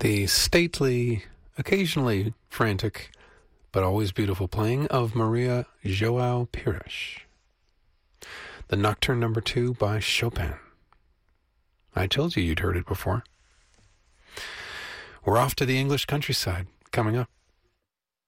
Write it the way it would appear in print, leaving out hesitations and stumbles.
The stately, occasionally frantic, but always beautiful playing of Maria João Pires. The Nocturne No. 2 by Chopin. I told you you'd heard it before. We're off to the English countryside coming up.